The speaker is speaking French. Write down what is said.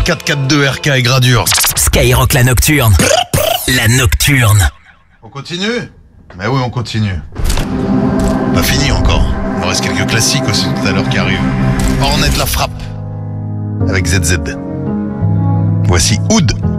442 RK et Gradure. Skyrock la nocturne. La nocturne. On continue? Mais oui, on continue. Pas fini encore. Il nous reste quelques classiques aussi tout à l'heure qui arrivent. Ornette la frappe. Avec ZZ. Voici Oud.